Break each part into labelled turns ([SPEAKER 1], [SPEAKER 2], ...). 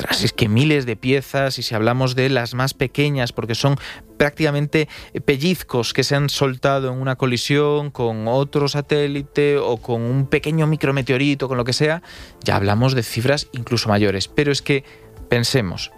[SPEAKER 1] ostras, es que miles de piezas, y si hablamos de las más pequeñas, porque son prácticamente pellizcos que se han soltado en una colisión con otro satélite o con un pequeño micrometeorito, con lo que sea, ya hablamos de cifras incluso mayores. Pero es que pensemos,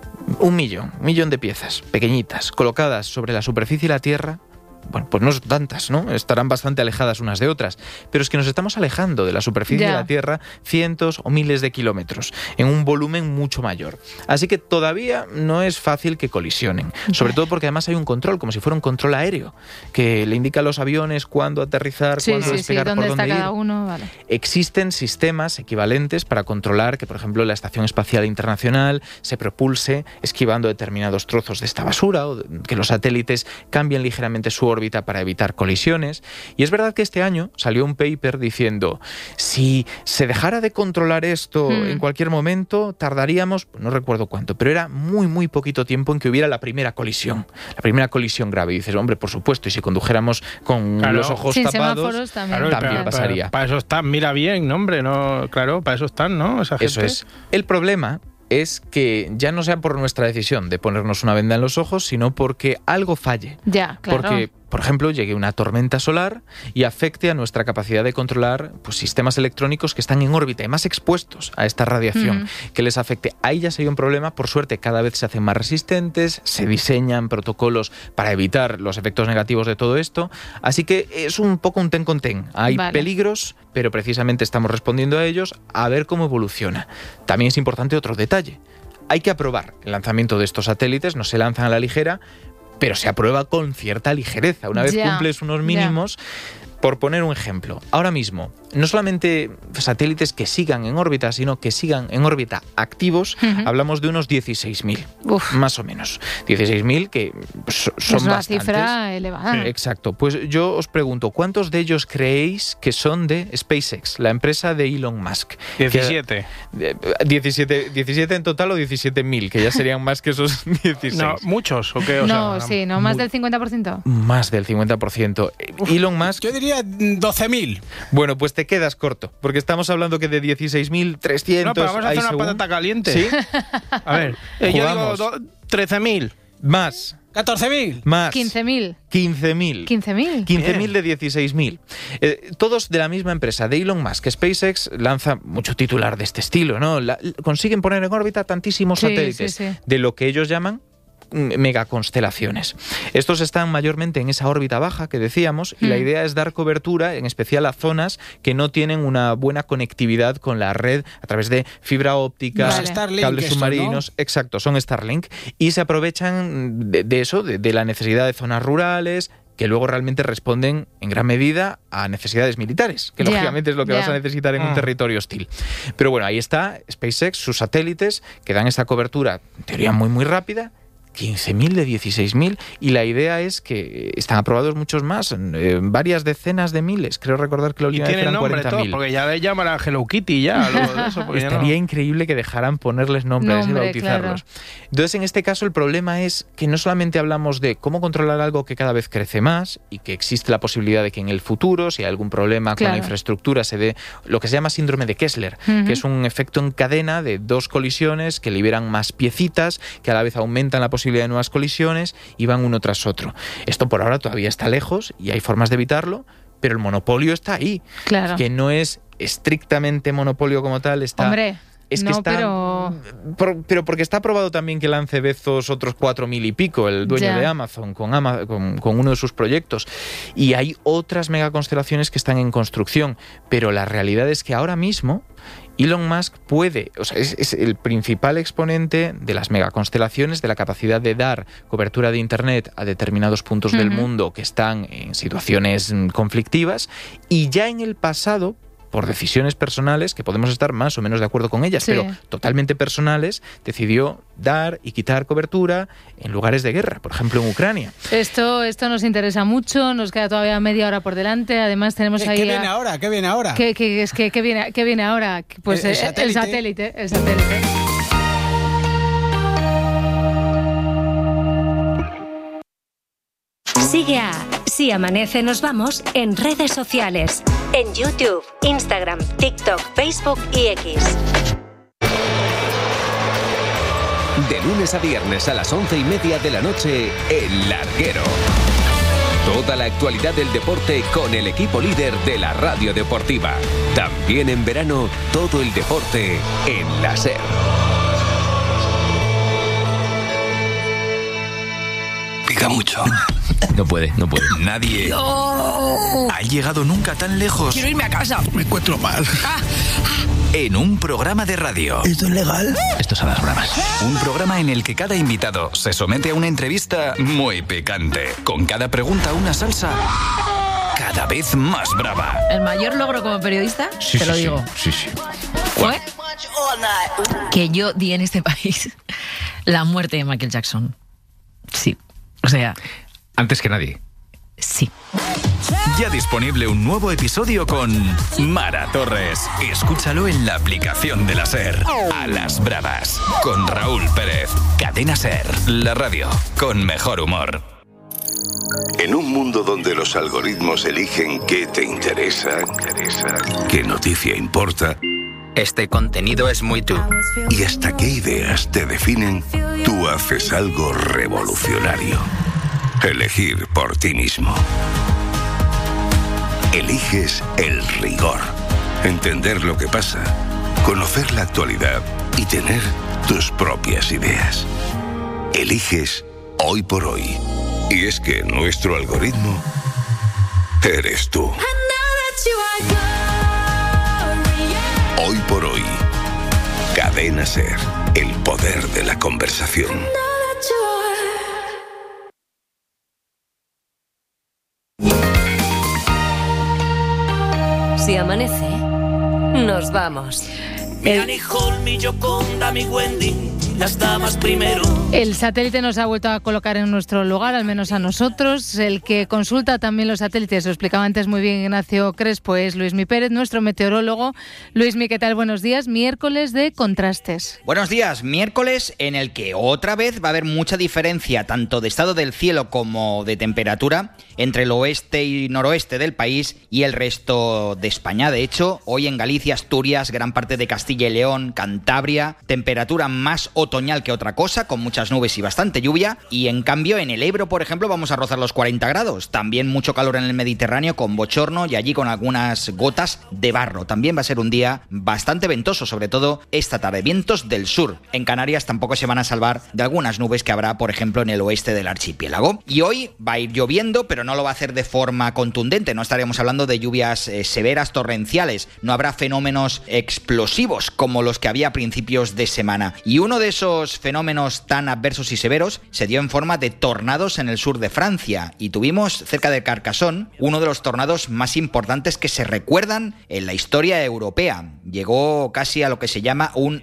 [SPEAKER 1] un millón de piezas pequeñitas colocadas sobre la superficie de la Tierra, bueno, pues no son tantas, ¿no? Estarán bastante alejadas unas de otras, pero es que nos estamos alejando de la superficie de la Tierra cientos o miles de kilómetros, en un volumen mucho mayor. Así que todavía no es fácil que colisionen, sobre todo porque además hay un control, como si fuera un control aéreo, que le indica a los aviones cuándo aterrizar, cuándo despegar,
[SPEAKER 2] dónde
[SPEAKER 1] por dónde
[SPEAKER 2] está
[SPEAKER 1] ir.
[SPEAKER 2] cada uno, vale.
[SPEAKER 1] Existen sistemas equivalentes para controlar que, por ejemplo, la Estación Espacial Internacional se propulse esquivando determinados trozos de esta basura, o que los satélites cambien ligeramente su órbita para evitar colisiones. Y es verdad que este año salió un paper diciendo, si se dejara de controlar esto en cualquier momento, tardaríamos, no recuerdo cuánto, pero era muy poquito tiempo en que hubiera la primera colisión grave. Y dices, hombre, por supuesto, y si condujéramos con los ojos tapados, también pasaría.
[SPEAKER 3] Para eso están, mira bien, ¿no, hombre? No, claro, para eso están, ¿no? Esa gente.
[SPEAKER 1] Eso es. El problema es que ya no sea por nuestra decisión de ponernos una venda en los ojos, sino porque algo falle.
[SPEAKER 2] Ya, claro.
[SPEAKER 1] Porque, por ejemplo, llegue una tormenta solar y afecte a nuestra capacidad de controlar pues, sistemas electrónicos que están en órbita y más expuestos a esta radiación, que les afecte. Ahí ya sería un problema. Por suerte, cada vez se hacen más resistentes, se diseñan protocolos para evitar los efectos negativos de todo esto. Así que es un poco un ten con ten. Hay peligros, pero precisamente estamos respondiendo a ellos, a ver cómo evoluciona. También es importante otro detalle. Hay que aprobar el lanzamiento de estos satélites, no se lanzan a la ligera, pero se aprueba con cierta ligereza. Una vez cumples unos mínimos, por poner un ejemplo, ahora mismo, no solamente satélites que sigan en órbita, sino que sigan en órbita activos, hablamos de unos 16.000, más o menos. 16.000 que son
[SPEAKER 2] es una
[SPEAKER 1] bastantes.
[SPEAKER 2] Cifra elevada.
[SPEAKER 1] Exacto. Pues yo os pregunto, ¿cuántos de ellos creéis que son de SpaceX, la empresa de Elon Musk?
[SPEAKER 3] 17.
[SPEAKER 1] 17 en total o 17.000, que ya serían más que esos 16.
[SPEAKER 3] No, ¿muchos o qué? O
[SPEAKER 2] no, más del 50%.
[SPEAKER 1] Más del 50%. Elon Musk...
[SPEAKER 4] Yo diría 12.000.
[SPEAKER 1] Bueno, pues te quedas corto, porque estamos hablando que de 16.300...
[SPEAKER 3] No, pero vamos a hacer una patata caliente.
[SPEAKER 1] ¿Sí?
[SPEAKER 3] A ver, yo digo 13.000.
[SPEAKER 1] Más.
[SPEAKER 4] 14.000.
[SPEAKER 1] Más.
[SPEAKER 2] 15.000.
[SPEAKER 1] 15.000.
[SPEAKER 2] 15.000.
[SPEAKER 1] 15.000 de 16.000. Todos de la misma empresa, de Elon Musk. SpaceX lanza mucho titular de este estilo, ¿no? Consiguen poner en órbita tantísimos satélites de lo que ellos llaman megaconstelaciones. Estos están mayormente en esa órbita baja que decíamos, y la idea es dar cobertura, en especial a zonas que no tienen una buena conectividad con la red a través de fibra óptica, cables submarinos. Exacto, son Starlink, y se aprovechan de eso, de la necesidad de zonas rurales, que luego realmente responden en gran medida a necesidades militares, que lógicamente es lo que vas a necesitar en un territorio hostil. Pero bueno, ahí está SpaceX, sus satélites, que dan esta cobertura, en teoría muy rápida. 15.000 de 16.000, y la idea es que están aprobados muchos más, varias decenas de miles. Creo recordar que la última vez eran 40.000.
[SPEAKER 3] Porque ya le llaman a Hello Kitty ya, luego de eso.
[SPEAKER 1] Estaría increíble que dejaran ponerles nombres y bautizarlos. Claro. Entonces, en este caso, el problema es que no solamente hablamos de cómo controlar algo que cada vez crece más y que existe la posibilidad de que en el futuro, si hay algún problema con la infraestructura, se dé lo que se llama síndrome de Kessler, que es un efecto en cadena de dos colisiones que liberan más piecitas, que a la vez aumentan la posibilidad de nuevas colisiones y van uno tras otro. Esto por ahora todavía está lejos y hay formas de evitarlo, pero el monopolio está ahí. Claro. Que no es estrictamente monopolio como tal, está...
[SPEAKER 2] Hombre,
[SPEAKER 1] es que está, pero porque está aprobado también que lance Bezos otros 4.000 y pico, el dueño de Amazon, con uno de sus proyectos. Y hay otras megaconstelaciones que están en construcción, pero la realidad es que ahora mismo Elon Musk puede, o sea, es el principal exponente de las megaconstelaciones, de la capacidad de dar cobertura de Internet a determinados puntos del mundo que están en situaciones conflictivas, y ya en el pasado, por decisiones personales, que podemos estar más o menos de acuerdo con ellas, pero totalmente personales, decidió dar y quitar cobertura en lugares de guerra, por ejemplo en Ucrania.
[SPEAKER 2] Esto nos interesa mucho, nos queda todavía media hora por delante, además tenemos ahí...
[SPEAKER 4] ¿Qué viene ahora? ¿Qué viene ahora?
[SPEAKER 2] ¿Qué viene ahora? Pues el satélite.
[SPEAKER 5] Sigue a Si Amanece Nos Vamos en redes sociales, en YouTube, Instagram, TikTok, Facebook y X.
[SPEAKER 6] De lunes a viernes a las 11:30 de la noche, El Larguero. Toda la actualidad del deporte con el equipo líder de la radio deportiva. También en verano, todo el deporte en la SER.
[SPEAKER 7] Pica mucho.
[SPEAKER 8] No puede.
[SPEAKER 7] Nadie ha llegado nunca tan lejos.
[SPEAKER 9] Quiero irme a casa.
[SPEAKER 7] Me encuentro mal. En un programa de radio.
[SPEAKER 9] ¿Esto es legal?
[SPEAKER 8] Esto es a las bravas.
[SPEAKER 7] Un programa en el que cada invitado se somete a una entrevista muy picante. Con cada pregunta una salsa cada vez más brava.
[SPEAKER 9] El mayor logro como periodista, te lo digo.
[SPEAKER 8] Sí.
[SPEAKER 9] Fue que yo di en este país la muerte de Michael Jackson. Sí. O sea...
[SPEAKER 8] Antes que nadie.
[SPEAKER 9] Sí.
[SPEAKER 7] Ya disponible un nuevo episodio con Mara Torres. Escúchalo en la aplicación de la SER. A las bravas. Con Raúl Pérez. Cadena SER. La radio con mejor humor.
[SPEAKER 10] En un mundo donde los algoritmos eligen qué te interesa, qué noticia importa,
[SPEAKER 11] este contenido es muy tú.
[SPEAKER 10] y hasta qué ideas te definen, tú haces algo revolucionario. Elegir por ti mismo. Eliges el rigor. Entender lo que pasa, conocer la actualidad y tener tus propias ideas. Eliges Hoy por Hoy. Y es que nuestro algoritmo eres tú. Hoy por Hoy. Cadena SER. El poder de la conversación.
[SPEAKER 5] Si amanece, nos vamos.
[SPEAKER 12] Mi Annie Hall, mi Yoconda, mi Wendy, las damas primero.
[SPEAKER 2] El satélite nos ha vuelto a colocar en nuestro lugar, al menos a nosotros. El que consulta también los satélites, lo explicaba antes muy bien Ignacio Crespo, es Luismi Pérez, nuestro meteorólogo. Luismi, ¿qué tal? Buenos días. Miércoles de contrastes.
[SPEAKER 13] Buenos días. Miércoles en el que otra vez va a haber mucha diferencia, tanto de estado del cielo como de temperatura, entre el oeste y noroeste del país y el resto de España. De hecho, hoy en Galicia, Asturias, gran parte de Castilla y León, Cantabria, temperatura más otoñal que otra cosa, con muchas nubes y bastante lluvia, y en cambio en el Ebro, por ejemplo, vamos a rozar los 40 grados, también mucho calor en el Mediterráneo con bochorno y allí con algunas gotas de barro. También va a ser un día bastante ventoso, sobre todo esta tarde, vientos del sur. En Canarias tampoco se van a salvar de algunas nubes que habrá, por ejemplo, en el oeste del archipiélago. Y hoy va a ir lloviendo, pero no lo va a hacer de forma contundente, no estaremos hablando de lluvias severas, torrenciales, no habrá fenómenos explosivos como los que había a principios de semana. Y uno de esos fenómenos tan adversos y severos se dio en forma de tornados en el sur de Francia, y tuvimos cerca de Carcassonne uno de los tornados más importantes que se recuerdan en la historia europea. Llegó casi a lo que se llama un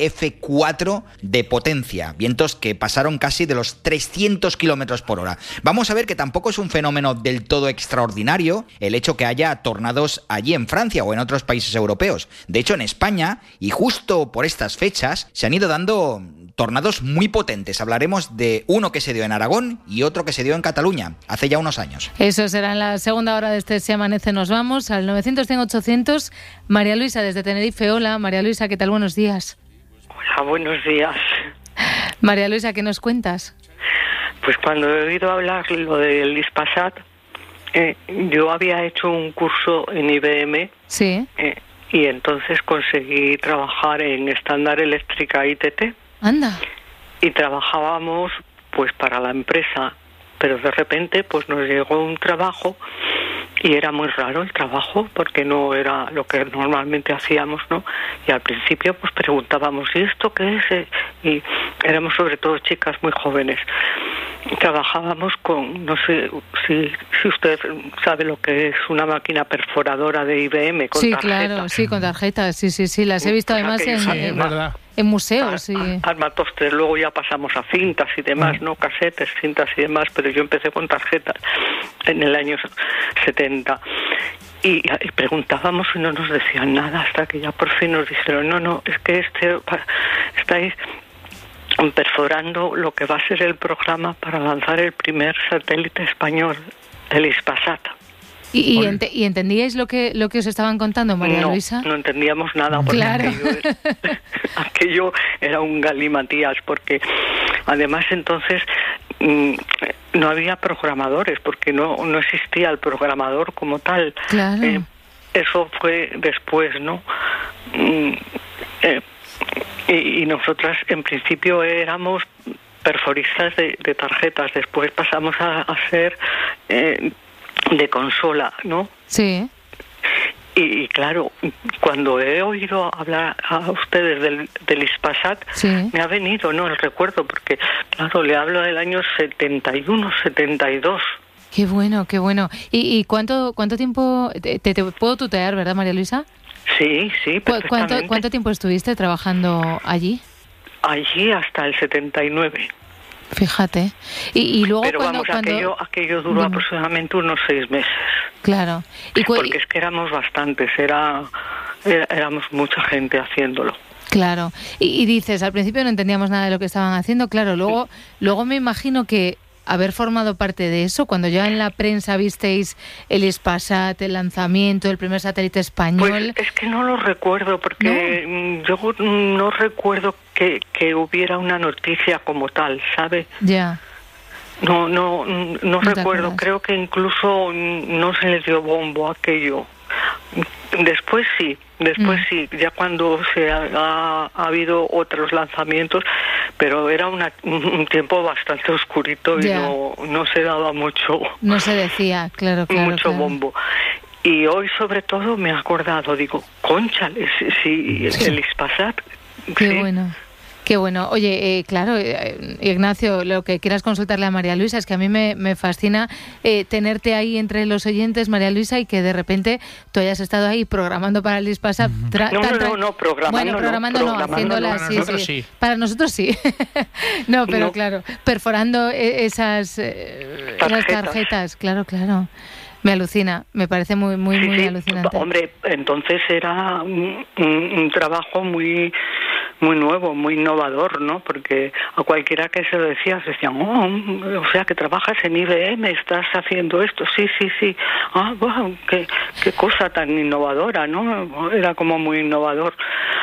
[SPEAKER 13] EF4 de potencia, vientos que pasaron casi de los 300 kilómetros por hora. Vamos a ver que tampoco es un fenómeno del todo extraordinario el hecho que haya tornados allí en Francia o en otros países europeos. De hecho, en España, y justo por estas fechas, se han ido dando tornados muy potentes. Hablaremos de uno que se dio en Aragón y otro que se dio en Cataluña hace ya unos años.
[SPEAKER 2] Eso será en la segunda hora de este Si Amanece Nos Vamos, al 900-100-800. María Luisa, desde Tenerife. Hola, María Luisa, ¿qué tal? Buenos días.
[SPEAKER 14] Hola, buenos días.
[SPEAKER 2] María Luisa, ¿qué nos cuentas?
[SPEAKER 14] Pues cuando he oído hablar lo del Ispasat, yo había hecho un curso en IBM.
[SPEAKER 2] Sí.
[SPEAKER 14] Y entonces conseguí trabajar en Estándar Eléctrica ITT.
[SPEAKER 2] Anda.
[SPEAKER 14] Y trabajábamos pues para la empresa, pero de repente pues nos llegó un trabajo y era muy raro el trabajo porque no era lo que normalmente hacíamos, ¿no? Y al principio pues preguntábamos, ¿y esto qué es? Y éramos sobre todo chicas muy jóvenes. Trabajábamos con, no sé si usted sabe lo que es una máquina perforadora de IBM con tarjetas.
[SPEAKER 2] Sí, claro, sí, con tarjetas, sí, las he visto además en museos.
[SPEAKER 14] Armatoster, luego ya pasamos a cintas y demás, ¿no? Casetes, cintas y demás, pero yo empecé con tarjetas en el año 70. Y preguntábamos y no nos decían nada hasta que ya por fin nos dijeron, no, es que estáis perforando lo que va a ser el programa para lanzar el primer satélite español, el Ispasat.
[SPEAKER 2] ¿Y entendíais lo que os estaban contando, María Luisa?
[SPEAKER 14] No entendíamos nada, porque
[SPEAKER 2] claro.
[SPEAKER 14] aquello era un galimatías, porque además entonces no había programadores, porque no existía el programador como tal.
[SPEAKER 2] Claro.
[SPEAKER 14] Eso fue después, ¿no? Y nosotras en principio éramos perforistas de tarjetas, después pasamos a ser de consola, ¿no?
[SPEAKER 2] Sí.
[SPEAKER 14] Y claro, cuando he oído hablar a ustedes del Hispasat,
[SPEAKER 2] sí,
[SPEAKER 14] me ha venido, ¿no?, el recuerdo, porque claro, le hablo del año 71, 72.
[SPEAKER 2] Qué bueno, qué bueno. ¿Y cuánto tiempo te puedo tutear, verdad, María Luisa?
[SPEAKER 14] Sí, perfectamente.
[SPEAKER 2] ¿Cuánto tiempo estuviste trabajando allí?
[SPEAKER 14] Allí hasta el 79.
[SPEAKER 2] Fíjate. Y luego
[SPEAKER 14] pero vamos, aquello duró aproximadamente unos 6 meses.
[SPEAKER 2] Claro.
[SPEAKER 14] Porque es que éramos bastantes, éramos mucha gente haciéndolo.
[SPEAKER 2] Claro. Y dices, al principio no entendíamos nada de lo que estaban haciendo, claro, luego me imagino que haber formado parte de eso, cuando ya en la prensa visteis el Hispasat, el lanzamiento, el primer satélite español...
[SPEAKER 14] Pues es que no lo recuerdo, porque yo no recuerdo que hubiera una noticia como tal, ¿sabe?
[SPEAKER 2] Ya.
[SPEAKER 14] No recuerdo, creo que incluso no se les dio bombo a aquello. Después sí, ya cuando ha habido otros lanzamientos, pero era un tiempo bastante oscurito y no se daba mucho.
[SPEAKER 2] No se decía, claro.
[SPEAKER 14] Mucho bombo. Y hoy sobre todo me he acordado, digo, cónchale, sí, el Hispasat.
[SPEAKER 2] Qué bueno. Qué bueno. Oye, claro, Ignacio, lo que quieras consultarle a María Luisa es que a mí me fascina tenerte ahí entre los oyentes, María Luisa, y que de repente tú hayas estado ahí programando para el Hispasat.
[SPEAKER 14] No, programando
[SPEAKER 2] no, haciéndola, sí. Para nosotros sí. Pero claro, perforando esas tarjetas, claro. Me alucina, me parece muy alucinante.
[SPEAKER 14] Hombre, entonces era un trabajo muy nuevo, muy innovador, ¿no? Porque a cualquiera que se lo decían, o sea, que trabajas en IBM, estás haciendo esto, sí. Ah, wow, qué cosa tan innovadora, ¿no? Era como muy innovador.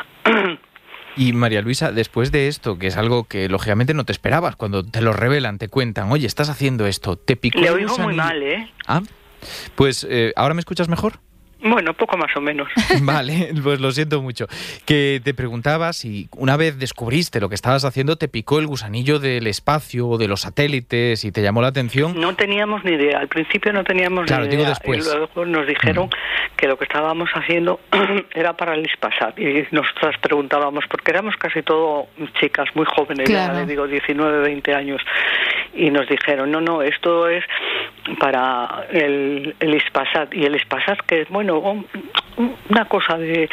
[SPEAKER 1] Y María Luisa, después de esto, que es algo que lógicamente no te esperabas, cuando te lo revelan, te cuentan, oye, estás haciendo esto, te picó...
[SPEAKER 14] Le oigo muy mal, ¿eh?
[SPEAKER 1] Ah, pues, ¿ahora me escuchas mejor?
[SPEAKER 14] Bueno, poco más o menos.
[SPEAKER 1] Vale, pues lo siento mucho. Que te preguntaba si una vez descubriste lo que estabas haciendo, te picó el gusanillo del espacio o de los satélites y te llamó la atención.
[SPEAKER 14] No teníamos ni idea, al principio no teníamos ni idea.
[SPEAKER 1] Digo después.
[SPEAKER 14] Y luego nos dijeron que lo que estábamos haciendo era para el Hispasat. Y nosotras preguntábamos, porque éramos casi todo chicas muy jóvenes,
[SPEAKER 2] claro.
[SPEAKER 14] Ya les digo, 19, 20 años. Y nos dijeron, no, esto es para el Hispasat. Y el Hispasat, que es, bueno, una cosa del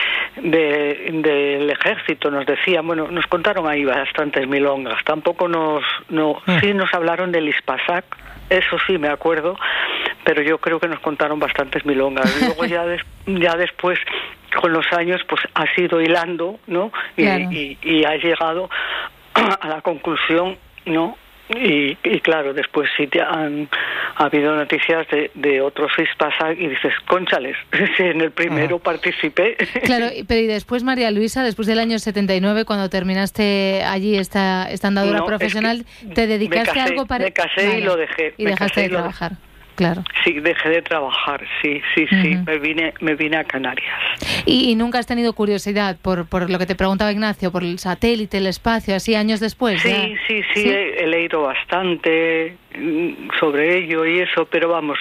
[SPEAKER 14] ejército, nos decía, bueno, nos contaron ahí bastantes milongas, tampoco sí nos hablaron del Hispasat, eso sí me acuerdo, pero yo creo que nos contaron bastantes milongas. Luego ya después, con los años, pues has ido hilando, ¿no?
[SPEAKER 2] Claro.
[SPEAKER 14] Y has llegado a la conclusión, ¿no? Y claro, después sí ha habido noticias de otros Hispasat y dices, cónchales, en el primero participé.
[SPEAKER 2] Claro, pero y después, María Luisa, después del año 79, cuando terminaste allí esta andadura profesional, ¿te dedicaste a algo para...?
[SPEAKER 14] Me casé y lo dejé.
[SPEAKER 2] Y dejaste de trabajar. Claro.
[SPEAKER 14] Sí, dejé de trabajar, sí, me vine a Canarias.
[SPEAKER 2] ¿Y nunca has tenido curiosidad por lo que te preguntaba Ignacio, por el satélite, el espacio, así años después?
[SPEAKER 14] Sí, he leído bastante sobre ello y eso, pero vamos,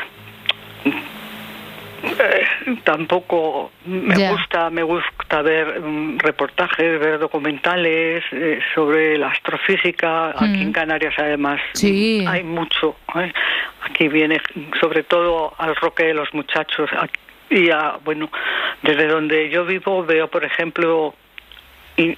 [SPEAKER 14] tampoco me gusta ver reportajes, ver documentales sobre la astrofísica. Aquí en Canarias además hay mucho, aquí viene sobre todo al Roque de los Muchachos y bueno, desde donde yo vivo veo, por ejemplo, el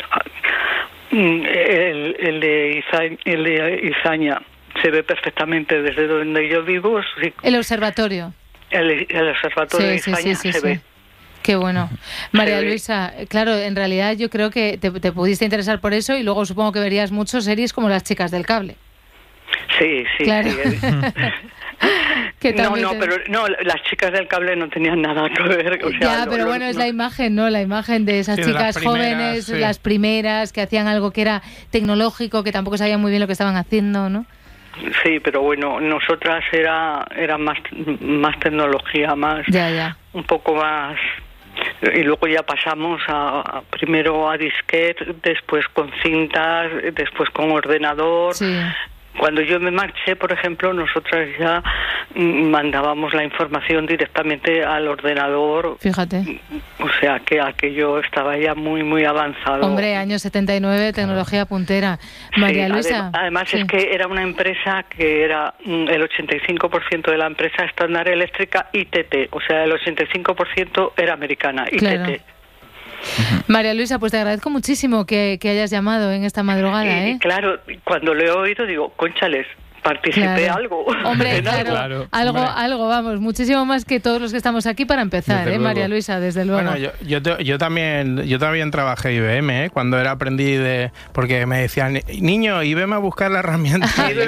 [SPEAKER 14] de Izaña se ve perfectamente desde donde yo vivo. Sí.
[SPEAKER 2] El observatorio.
[SPEAKER 14] El observatorio de Izaña se ve.
[SPEAKER 2] Qué bueno. María Luisa, claro, en realidad yo creo que te pudiste interesar por eso y luego supongo que verías muchas series como Las chicas del cable.
[SPEAKER 14] Sí.
[SPEAKER 2] Claro.
[SPEAKER 14] Pero las chicas del cable no tenían nada que ver. O sea,
[SPEAKER 2] pero bueno, es la imagen, ¿no? La imagen de esas chicas jóvenes, las primeras, que hacían algo que era tecnológico, que tampoco sabían muy bien lo que estaban haciendo, ¿no?
[SPEAKER 14] Sí, pero bueno, nosotras era más tecnología, más un poco más. Y luego ya pasamos primero a disquete, después con cintas, después con ordenador. Sí. Cuando yo me marché, por ejemplo, nosotras ya mandábamos la información directamente al ordenador.
[SPEAKER 2] Fíjate.
[SPEAKER 14] O sea, que aquello estaba ya muy, muy avanzado.
[SPEAKER 2] Hombre, año 79, tecnología puntera. María Luisa.
[SPEAKER 14] Además es que era una empresa que era el 85% de la empresa estándar eléctrica ITT. O sea, el 85% era americana, ITT. Claro.
[SPEAKER 2] María Luisa, pues te agradezco muchísimo que hayas llamado en esta madrugada, ¿eh?
[SPEAKER 14] Claro, cuando lo he oído digo, cónchales, participé algo.
[SPEAKER 2] Hombre, claro, algo, vamos, muchísimo más que todos los que estamos aquí para empezar, María Luisa, desde luego.
[SPEAKER 3] Bueno, yo también trabajé IBM, cuando era aprendiz porque me decían, niño, y veme a buscar la herramienta.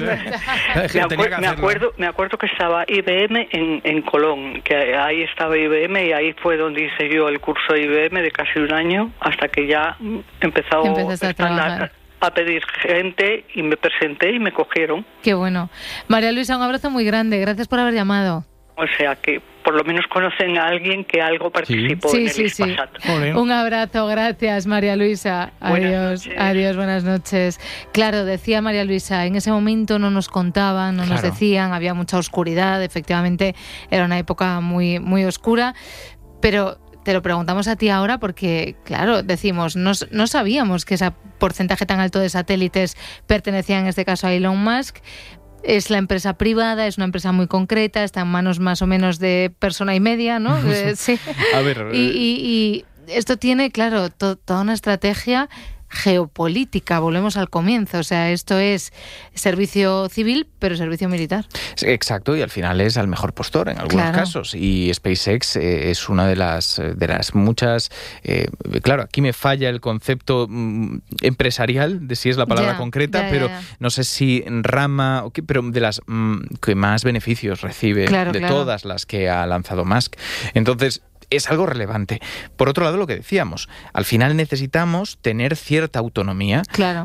[SPEAKER 14] Me acuerdo que estaba IBM en Colón, que ahí estaba IBM y ahí fue donde hice yo el curso de IBM de casi un año, hasta que ya empezó a pedir gente y me presenté y me cogieron.
[SPEAKER 2] Qué bueno. María Luisa, un abrazo muy grande. Gracias por haber llamado.
[SPEAKER 14] O sea que por lo menos conocen a alguien que algo participó en el Hispasat.
[SPEAKER 2] Un abrazo, gracias María Luisa. Adiós, buenas noches. Claro, decía María Luisa, en ese momento no nos contaban, no nos decían, había mucha oscuridad, efectivamente era una época muy, muy oscura, pero te lo preguntamos a ti ahora porque, claro, decimos, no sabíamos que ese porcentaje tan alto de satélites pertenecía en este caso a Elon Musk. Es la empresa privada, es una empresa muy concreta, está en manos más o menos de persona y media, ¿no? Sí.
[SPEAKER 1] A ver.
[SPEAKER 2] Y esto tiene, claro, toda una estrategia geopolítica, volvemos al comienzo, o sea, esto es servicio civil, pero servicio militar.
[SPEAKER 1] Exacto, y al final es al mejor postor en algunos casos, y SpaceX es una de las muchas, claro, aquí me falla el concepto empresarial, de si es la palabra concreta, pero no sé si rama, pero de las que más beneficios recibe todas las que ha lanzado Musk. Entonces, es algo relevante. Por otro lado, lo que decíamos, al final necesitamos tener cierta autonomía,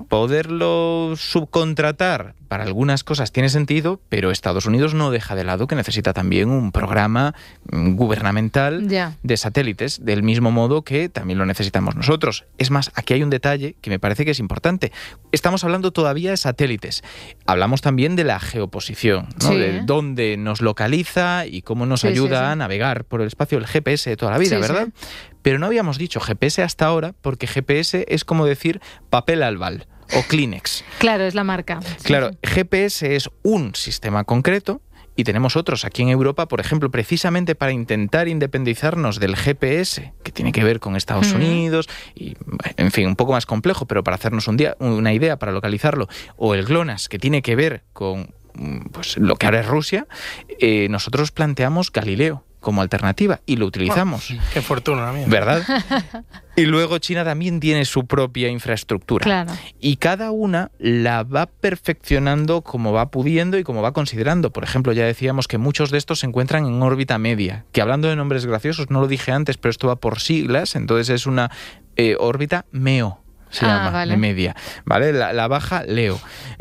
[SPEAKER 1] poderlo subcontratar para algunas cosas tiene sentido, pero Estados Unidos no deja de lado que necesita también un programa gubernamental de satélites, del mismo modo que también lo necesitamos nosotros. Es más, aquí hay un detalle que me parece que es importante. Estamos hablando todavía de satélites. Hablamos también de la geoposición, ¿no? De dónde nos localiza y cómo nos ayuda a navegar por el espacio, el GPS de toda la vida, ¿verdad? Pero no habíamos dicho GPS hasta ahora, porque GPS es como decir papel albal o Kleenex.
[SPEAKER 2] Claro, es la marca.
[SPEAKER 1] Claro, GPS es un sistema concreto y tenemos otros aquí en Europa, por ejemplo, precisamente para intentar independizarnos del GPS, que tiene que ver con Estados Unidos, y en fin, un poco más complejo, pero para hacernos una idea, para localizarlo, o el GLONASS, que tiene que ver con pues lo que ahora es Rusia, nosotros planteamos Galileo como alternativa y lo utilizamos.
[SPEAKER 3] Qué fortuna, mía.
[SPEAKER 1] ¿Verdad? Y luego China también tiene su propia infraestructura.
[SPEAKER 2] Claro.
[SPEAKER 1] Y cada una la va perfeccionando como va pudiendo y como va considerando. Por ejemplo, ya decíamos que muchos de estos se encuentran en órbita media, que hablando de nombres graciosos, no lo dije antes, pero esto va por siglas, entonces es una órbita MEO. Se llama, de media, ¿vale? La baja, Leo.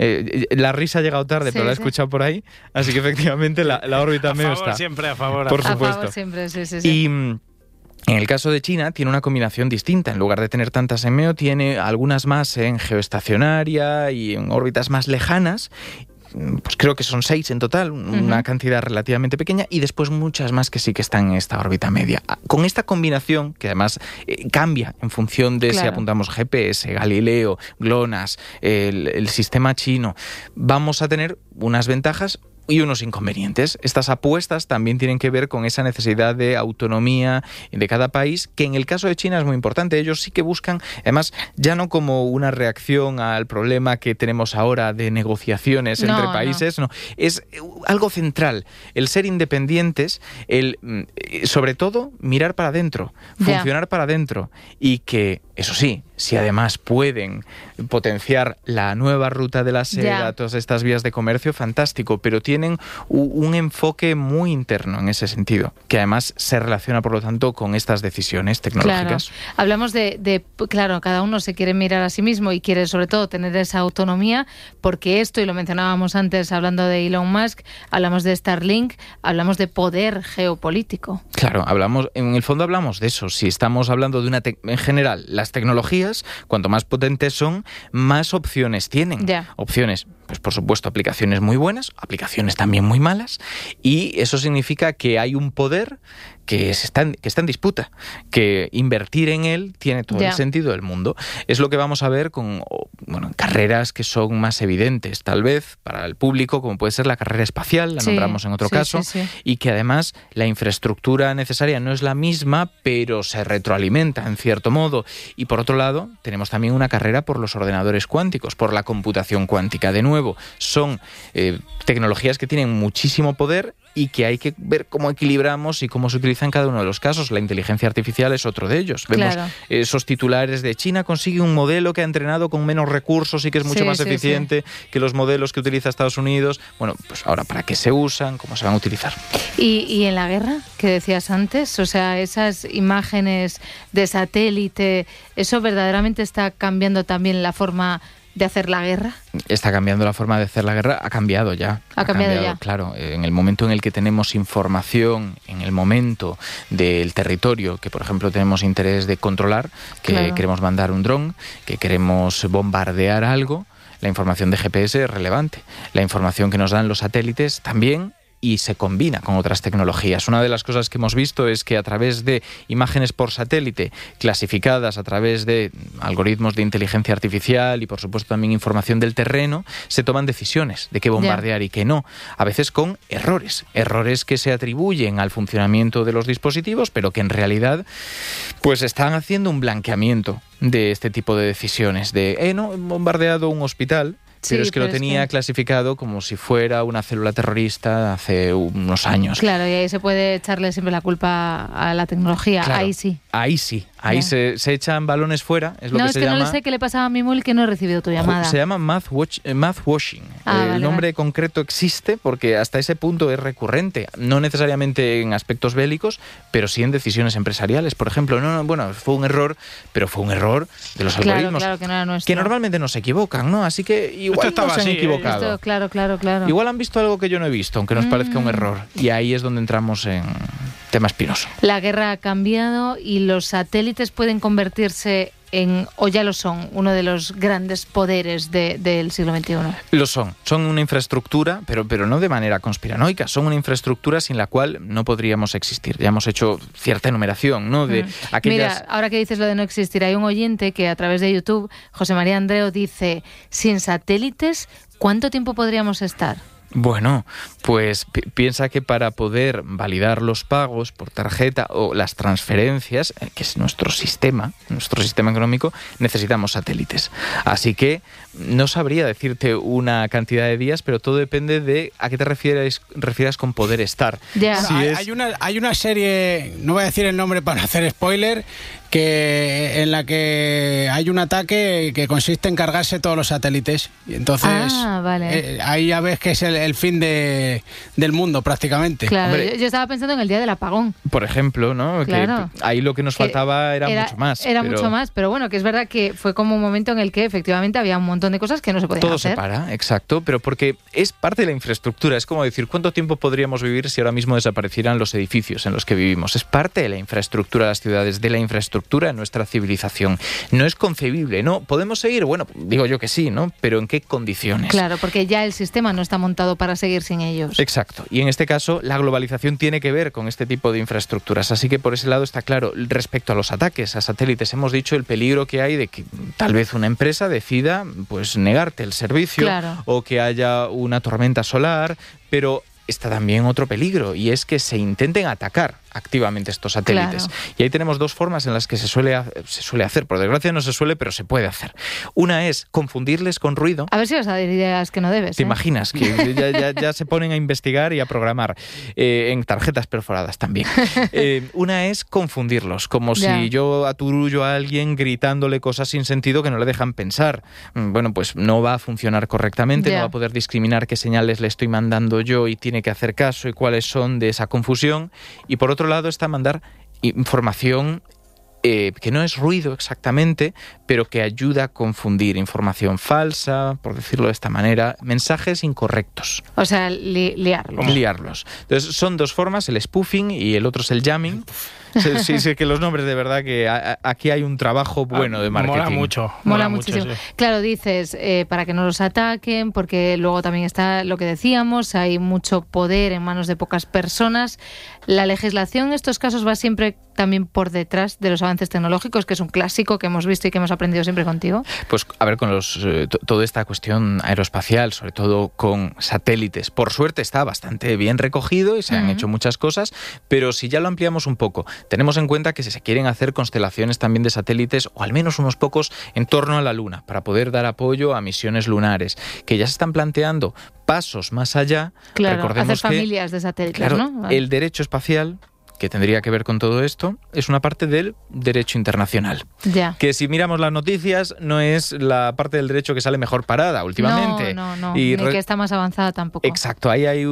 [SPEAKER 1] La risa ha llegado tarde, pero la he escuchado por ahí, así que efectivamente la órbita MEO está.
[SPEAKER 3] Siempre a favor.
[SPEAKER 1] Por supuesto.
[SPEAKER 2] A favor siempre, sí.
[SPEAKER 1] Y en el caso de China tiene una combinación distinta. En lugar de tener tantas en MEO, tiene algunas más en geoestacionaria y en órbitas más lejanas. Pues creo que son 6 en total, una cantidad relativamente pequeña, y después muchas más que sí que están en esta órbita media. Con esta combinación, que además cambia en función de si apuntamos GPS, Galileo, GLONASS, el sistema chino, vamos a tener unas ventajas y unos inconvenientes. Estas apuestas también tienen que ver con esa necesidad de autonomía de cada país, que en el caso de China es muy importante. Ellos sí que buscan, además, ya no como una reacción al problema que tenemos ahora de negociaciones entre países, no. Es algo central, el ser independientes, el sobre todo mirar para adentro, funcionar para adentro, y que, eso sí, si además pueden potenciar la nueva ruta de la seda, todas estas vías de comercio, fantástico, pero tienen un enfoque muy interno en ese sentido, que además se relaciona, por lo tanto, con estas decisiones tecnológicas.
[SPEAKER 2] Claro. Hablamos claro, cada uno se quiere mirar a sí mismo y quiere sobre todo tener esa autonomía, porque esto, y lo mencionábamos antes hablando de Elon Musk, hablamos de Starlink, hablamos de poder geopolítico.
[SPEAKER 1] Claro, en el fondo hablamos de eso. Si estamos hablando de en general, las tecnologías, cuanto más potentes son, más opciones tienen. Opciones, pues por supuesto, aplicaciones muy buenas, aplicaciones también muy malas, y eso significa que hay un poder que está en disputa, que invertir en él tiene todo el sentido del mundo. Es lo que vamos a ver con carreras que son más evidentes, tal vez, para el público, como puede ser la carrera espacial, la nombramos en otro caso, y que además la infraestructura necesaria no es la misma, pero se retroalimenta en cierto modo. Y por otro lado, tenemos también una carrera por los ordenadores cuánticos, por la computación cuántica. De nuevo, son tecnologías que tienen muchísimo poder y que hay que ver cómo equilibramos y cómo se utiliza en cada uno de los casos. La inteligencia artificial es otro de ellos. Vemos esos titulares de China consigue un modelo que ha entrenado con menos recursos y que es mucho más eficiente que los modelos que utiliza Estados Unidos. Bueno, pues ahora, ¿para qué se usan? ¿Cómo se van a utilizar?
[SPEAKER 2] ¿Y en la guerra, que decías antes? O sea, esas imágenes de satélite, ¿eso verdaderamente está cambiando también la forma de hacer la guerra?
[SPEAKER 1] Está cambiando la forma de hacer la guerra, ha cambiado ya.
[SPEAKER 2] Ha cambiado ya.
[SPEAKER 1] Claro, en el momento en el que tenemos información, en el momento del territorio que, por ejemplo, tenemos interés de controlar, que queremos mandar un dron, que queremos bombardear algo, la información de GPS es relevante. La información que nos dan los satélites también, y se combina con otras tecnologías. Una de las cosas que hemos visto es que a través de imágenes por satélite clasificadas a través de algoritmos de inteligencia artificial y por supuesto también información del terreno, se toman decisiones de qué bombardear y qué no, a veces con errores que se atribuyen al funcionamiento de los dispositivos, pero que en realidad pues están haciendo un blanqueamiento de este tipo de decisiones, de no, he bombardeado un hospital, pero es que lo tenía clasificado como si fuera una célula terrorista hace unos años.
[SPEAKER 2] Claro, y ahí se puede echarle siempre la culpa a la tecnología. Claro,
[SPEAKER 1] ahí sí. Ahí se echan balones fuera, es lo que se llama.
[SPEAKER 2] No, es que no sé qué le pasaba a mi móvil que no he recibido tu llamada.
[SPEAKER 1] Se llama math washing. El nombre concreto existe porque hasta ese punto es recurrente. No necesariamente en aspectos bélicos, pero sí en decisiones empresariales. Por ejemplo, fue un error, pero fue un error de los algoritmos.
[SPEAKER 2] Claro, que no era nuestro.
[SPEAKER 1] Que normalmente no se equivocan, ¿no? Así que igual no se han equivocado.
[SPEAKER 2] Claro.
[SPEAKER 1] Igual han visto algo que yo no he visto, aunque nos parezca un error. Y ahí es donde entramos en tema espinoso.
[SPEAKER 2] La guerra ha cambiado y los satélites pueden convertirse o ya lo son, uno de los grandes poderes del siglo XXI.
[SPEAKER 1] Lo son una infraestructura, pero no de manera conspiranoica, son una infraestructura sin la cual no podríamos existir. Ya hemos hecho cierta enumeración, ¿no? De aquellas...
[SPEAKER 2] Mira, ahora que dices lo de no existir, hay un oyente que a través de YouTube, José María Andreu, dice, sin satélites, ¿cuánto tiempo podríamos estar?
[SPEAKER 1] Bueno, pues piensa que para poder validar los pagos por tarjeta o las transferencias, que es nuestro sistema económico, necesitamos satélites. Así que no sabría decirte una cantidad de días, pero todo depende de a qué te refieras con poder estar.
[SPEAKER 2] Yeah.
[SPEAKER 4] Hay una serie, no voy a decir el nombre para hacer spoiler, en la que hay un ataque que consiste en cargarse todos los satélites. Y entonces ahí ya ves que es el fin del mundo prácticamente.
[SPEAKER 2] Claro, yo estaba pensando en el día del apagón.
[SPEAKER 1] Por ejemplo, ¿no?
[SPEAKER 2] Claro.
[SPEAKER 1] Que ahí lo que nos faltaba era mucho más.
[SPEAKER 2] Mucho más, pero bueno, que es verdad que fue como un momento en el que efectivamente había un montón de cosas que no se podían hacer.
[SPEAKER 1] Todo se para, exacto, pero porque es parte de la infraestructura. Es como decir, ¿cuánto tiempo podríamos vivir si ahora mismo desaparecieran los edificios en los que vivimos? Es parte de la infraestructura de las ciudades, de la infraestructura de nuestra civilización. No es concebible, ¿no? ¿Podemos seguir? Bueno, digo yo que sí, ¿no? Pero ¿en qué condiciones?
[SPEAKER 2] Claro, porque ya el sistema no está montado para seguir sin ellos.
[SPEAKER 1] Exacto. Y en este caso, la globalización tiene que ver con este tipo de infraestructuras. Así que por ese lado está claro. Respecto a los ataques a satélites, hemos dicho el peligro que hay de que tal vez una empresa decida pues negarte el servicio o que haya una tormenta solar, pero está también otro peligro y es que se intenten atacar activamente estos satélites. Claro. Y ahí tenemos dos formas en las que se suele hacer. Por desgracia no se suele, pero se puede hacer. Una es confundirles con ruido.
[SPEAKER 2] A ver si vas a dar ideas que no debes.
[SPEAKER 1] ¿Te imaginas? Que ya se ponen a investigar y a programar en tarjetas perforadas también. Una es confundirlos, como si yo aturullo a alguien gritándole cosas sin sentido que no le dejan pensar. Bueno, pues no va a funcionar correctamente, no va a poder discriminar qué señales le estoy mandando yo y tiene que hacer caso y cuáles son de esa confusión. Y por otro lado está mandar información que no es ruido exactamente, pero que ayuda a confundir información falsa, por decirlo de esta manera, mensajes incorrectos.
[SPEAKER 2] O sea, liarlos.
[SPEAKER 1] Entonces, son dos formas, el spoofing y el otro es el jamming. Sí, que los nombres, de verdad, que aquí hay un trabajo bueno de marketing.
[SPEAKER 2] Mola muchísimo. Sí. Claro, dices, para que no los ataquen, porque luego también está lo que decíamos, hay mucho poder en manos de pocas personas. La legislación en estos casos va siempre también por detrás de los avances tecnológicos, que es un clásico que hemos visto y que hemos aprendido siempre contigo.
[SPEAKER 1] Pues, a ver, con toda esta cuestión aeroespacial, sobre todo con satélites, por suerte está bastante bien recogido y se han hecho muchas cosas, pero si ya lo ampliamos un poco, tenemos en cuenta que se quieren hacer constelaciones también de satélites, o al menos unos pocos, en torno a la Luna, para poder dar apoyo a misiones lunares, que ya se están planteando pasos más allá.
[SPEAKER 2] Claro,
[SPEAKER 1] recordemos
[SPEAKER 2] hacer familias de satélites,
[SPEAKER 1] claro,
[SPEAKER 2] ¿no? Vale.
[SPEAKER 1] El derecho espacial, que tendría que ver con todo esto, es una parte del derecho internacional.
[SPEAKER 2] Ya.
[SPEAKER 1] Que si miramos las noticias, no es la parte del derecho que sale mejor parada últimamente.
[SPEAKER 2] No. Ni que está más avanzada tampoco.
[SPEAKER 1] Exacto, ahí hay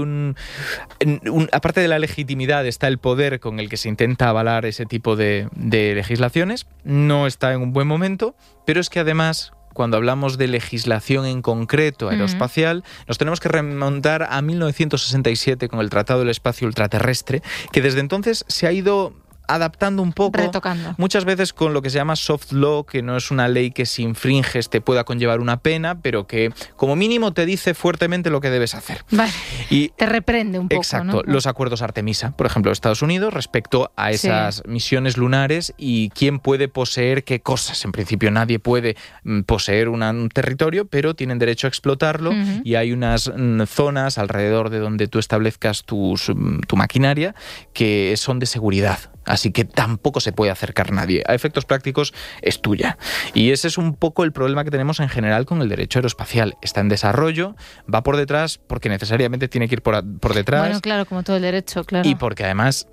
[SPEAKER 1] aparte de la legitimidad, está el poder con el que se intenta avalar ese tipo de legislaciones. No está en un buen momento, pero es que además, cuando hablamos de legislación en concreto aeroespacial, nos tenemos que remontar a 1967 con el Tratado del Espacio Ultraterrestre, que desde entonces se ha ido adaptando un poco,
[SPEAKER 2] retocando.
[SPEAKER 1] Muchas veces con lo que se llama soft law, que no es una ley que si infringes te pueda conllevar una pena, pero que como mínimo te dice fuertemente lo que debes hacer.
[SPEAKER 2] Vale. Y te reprende un poco.
[SPEAKER 1] Exacto.
[SPEAKER 2] ¿No?
[SPEAKER 1] Los acuerdos Artemisa, por ejemplo, de Estados Unidos, respecto a esas misiones lunares y quién puede poseer qué cosas. En principio nadie puede poseer un territorio, pero tienen derecho a explotarlo y hay unas zonas alrededor de donde tú establezcas tu maquinaria que son de seguridad. Así que tampoco se puede acercar nadie. A efectos prácticos es tuya. Y ese es un poco el problema que tenemos en general con el derecho aeroespacial. Está en desarrollo, va por detrás porque necesariamente tiene que ir por detrás.
[SPEAKER 2] Bueno, claro, como todo el derecho, claro.
[SPEAKER 1] Y porque además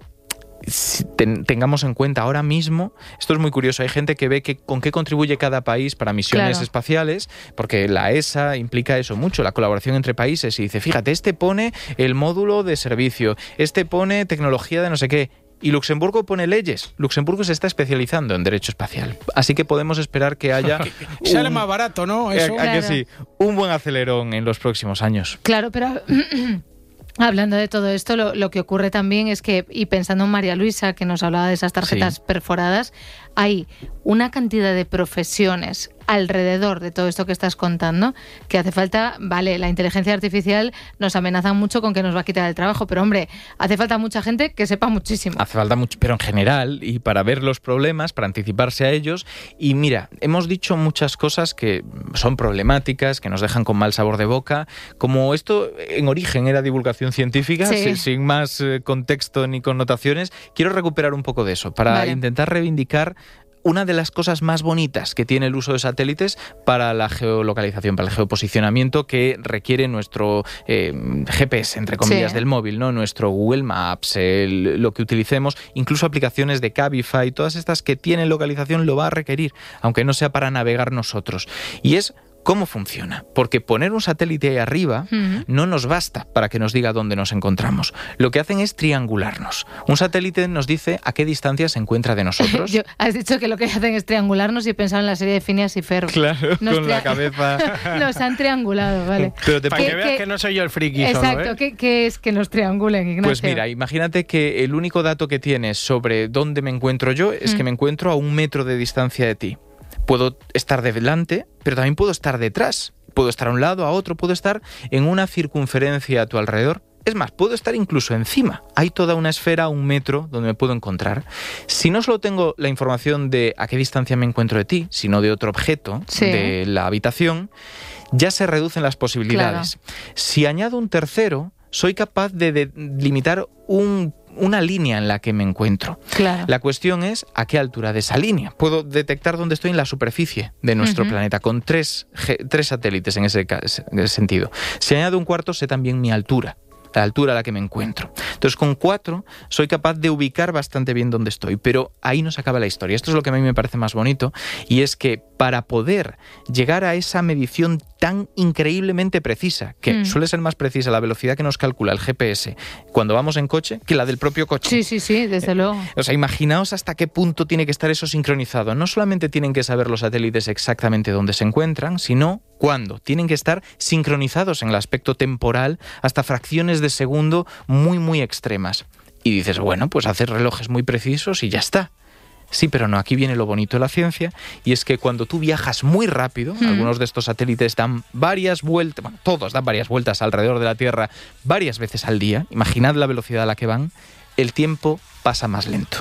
[SPEAKER 1] tengamos en cuenta ahora mismo, esto es muy curioso, hay gente que ve con qué contribuye cada país para misiones espaciales, porque la ESA implica eso mucho, la colaboración entre países, y dice, fíjate, este pone el módulo de servicio, este pone tecnología de no sé qué, y Luxemburgo pone leyes. Luxemburgo se está especializando en derecho espacial. Así que podemos esperar que haya...
[SPEAKER 4] Sale más barato, ¿no? Eso.
[SPEAKER 1] Claro. Que sí, un buen acelerón en los próximos años.
[SPEAKER 2] Claro, pero... Hablando de todo esto, lo que ocurre también es que, y pensando en María Luisa, que nos hablaba de esas tarjetas perforadas, hay una cantidad de profesiones alrededor de todo esto que estás contando, que hace falta, vale, la inteligencia artificial nos amenaza mucho con que nos va a quitar el trabajo, pero hombre, hace falta mucha gente que sepa muchísimo.
[SPEAKER 1] Hace falta mucho, pero en general, y para ver los problemas, para anticiparse a ellos, y mira, hemos dicho muchas cosas que son problemáticas, que nos dejan con mal sabor de boca, como esto en origen era divulgación científica, sin más contexto ni connotaciones. Quiero recuperar un poco de eso, para intentar reivindicar una de las cosas más bonitas que tiene el uso de satélites para la geolocalización, para el geoposicionamiento que requiere nuestro GPS, entre comillas, del móvil, ¿no? Nuestro Google Maps, lo que utilicemos, incluso aplicaciones de Cabify, todas estas que tienen localización lo va a requerir, aunque no sea para navegar nosotros. Y es ¿cómo funciona? Porque poner un satélite ahí arriba no nos basta para que nos diga dónde nos encontramos. Lo que hacen es triangularnos. Un satélite nos dice a qué distancia se encuentra de nosotros.
[SPEAKER 2] Has dicho que lo que hacen es triangularnos y he pensado en la serie de Phineas y Ferb.
[SPEAKER 1] Claro, con la cabeza.
[SPEAKER 2] Nos han triangulado, vale.
[SPEAKER 3] Pero para que veas que no soy yo el friki
[SPEAKER 2] exacto,
[SPEAKER 3] solo, ¿eh?
[SPEAKER 2] ¿Qué es que nos triangulen, Ignacio?
[SPEAKER 1] Pues mira, imagínate que el único dato que tienes sobre dónde me encuentro yo es que me encuentro a 1 metro de distancia de ti. Puedo estar delante, pero también puedo estar detrás. Puedo estar a un lado, a otro, puedo estar en una circunferencia a tu alrededor. Es más, puedo estar incluso encima. Hay toda una esfera a 1 metro donde me puedo encontrar. Si no solo tengo la información de a qué distancia me encuentro de ti, sino de otro objeto de la habitación, ya se reducen las posibilidades. Claro. Si añado un tercero, soy capaz de limitar un una línea en la que me encuentro.
[SPEAKER 2] Claro.
[SPEAKER 1] La cuestión es a qué altura de esa línea. Puedo detectar dónde estoy en la superficie de nuestro planeta con tres satélites en ese sentido. Si añado un cuarto, sé también mi altura, la altura a la que me encuentro. Entonces, con 4 soy capaz de ubicar bastante bien dónde estoy, pero ahí no se acaba la historia. Esto es lo que a mí me parece más bonito, y es que para poder llegar a esa medición tan increíblemente precisa, que suele ser más precisa la velocidad que nos calcula el GPS cuando vamos en coche que la del propio coche.
[SPEAKER 2] Sí, desde luego.
[SPEAKER 1] O sea, imaginaos hasta qué punto tiene que estar eso sincronizado. No solamente tienen que saber los satélites exactamente dónde se encuentran, sino cuándo. Tienen que estar sincronizados en el aspecto temporal hasta fracciones de segundo muy, muy extremas. Y dices, bueno, pues hacer relojes muy precisos y ya está. Sí, pero no, aquí viene lo bonito de la ciencia, y es que cuando tú viajas muy rápido, algunos de estos satélites dan varias vueltas, bueno, todos dan varias vueltas alrededor de la Tierra varias veces al día, imaginad la velocidad a la que van, el tiempo pasa más lento.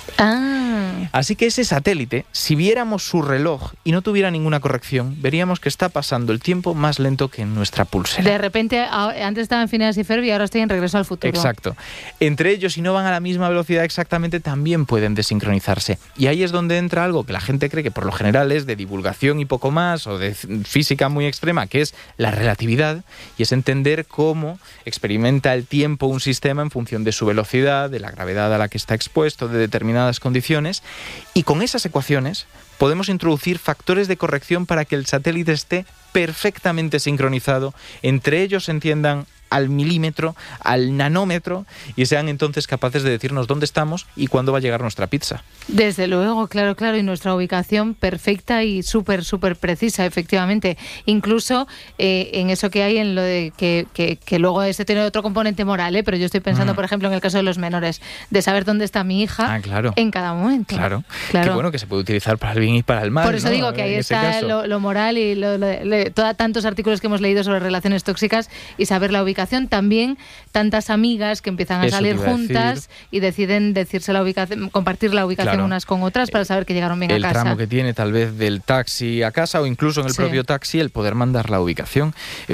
[SPEAKER 1] Así que ese satélite, si viéramos su reloj y no tuviera ninguna corrección, veríamos que está pasando el tiempo más lento que en nuestra pulsera.
[SPEAKER 2] De repente, antes estaba en Phineas y Ferb y ahora estoy en Regreso al Futuro.
[SPEAKER 1] Exacto. Entre ellos, si no van a la misma velocidad exactamente, también pueden desincronizarse. Y ahí es donde entra algo que la gente cree que por lo general es de divulgación y poco más, o de física muy extrema, que es la relatividad, y es entender cómo experimenta el tiempo un sistema en función de su velocidad, de la gravedad a la que está expuesto, de determinadas condiciones, y con esas ecuaciones podemos introducir factores de corrección para que el satélite esté perfectamente sincronizado, entre ellos se entiendan al milímetro, al nanómetro, y sean entonces capaces de decirnos dónde estamos y cuándo va a llegar nuestra pizza.
[SPEAKER 2] Desde luego, claro, y nuestra ubicación perfecta y súper precisa, efectivamente. Incluso en eso que hay en lo de que luego este tiene otro componente moral, pero yo estoy pensando, por ejemplo, en el caso de los menores, de saber dónde está mi hija en cada momento.
[SPEAKER 1] Claro. Que bueno, que se puede utilizar para el bien y para el mal.
[SPEAKER 2] Por eso digo que ahí está lo moral y tantos artículos que hemos leído sobre relaciones tóxicas y saber la ubicación. También tantas amigas que empiezan a salir juntas y deciden decirse la ubicación, compartir la ubicación unas con otras para saber que llegaron bien a casa.
[SPEAKER 1] El tramo que tiene tal vez del taxi a casa, o incluso en el propio taxi, el poder mandar la ubicación.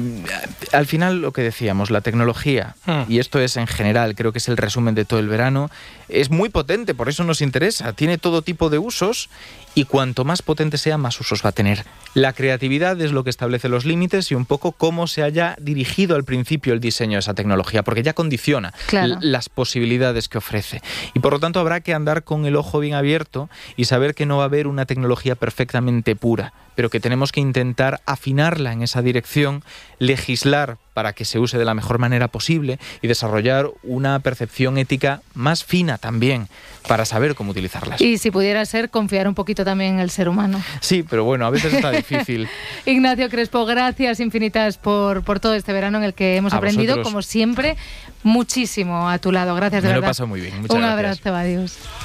[SPEAKER 1] Al final, lo que decíamos, la tecnología, y esto es en general, creo que es el resumen de todo el verano, es muy potente, por eso nos interesa. Tiene todo tipo de usos, y cuanto más potente sea, más usos va a tener. La creatividad es lo que establece los límites y un poco cómo se haya dirigido al principio el diseño de esa tecnología, porque ya condiciona las posibilidades que ofrece. Y por lo tanto habrá que andar con el ojo bien abierto y saber que no va a haber una tecnología perfectamente pura, pero que tenemos que intentar afinarla en esa dirección, legislar para que se use de la mejor manera posible y desarrollar una percepción ética más fina también para saber cómo utilizarlas.
[SPEAKER 2] Y si pudiera ser, confiar un poquito también en el ser humano.
[SPEAKER 1] Sí, pero bueno, a veces está difícil.
[SPEAKER 2] Ignacio Crespo, gracias infinitas por todo este verano en el que hemos aprendido, como siempre, muchísimo a tu lado. Gracias de verdad.
[SPEAKER 1] Me lo paso muy bien. Muchas gracias.
[SPEAKER 2] Un abrazo, adiós.